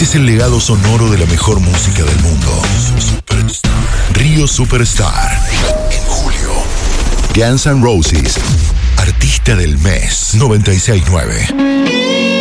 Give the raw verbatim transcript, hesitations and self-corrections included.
es el legado sonoro de la mejor música del mundo. Río Superstar. En julio. Guns N' Roses. Artista del mes. noventa y seis nueve.